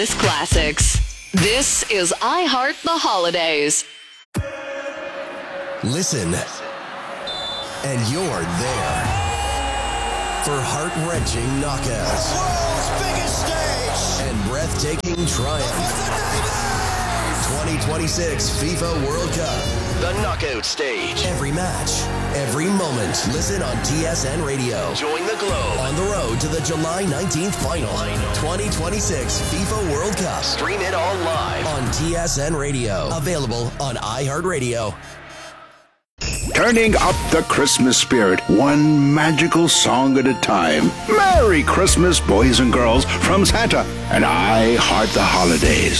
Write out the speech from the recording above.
Classics. This is I Heart the Holidays. Listen, and you're there for heart-wrenching knockouts, the world's biggest stage, and breathtaking triumph. 2026 FIFA World Cup, the knockout stage. Every match, every moment. Listen on TSN Radio. Join the globe on the road to the July 19th final. 2026 FIFA World Cup. Stream it all live on TSN Radio. Available on iHeartRadio. Turning up the Christmas spirit, one magical song at a time. Merry Christmas, boys and girls, from Santa, and I Heart the Holidays.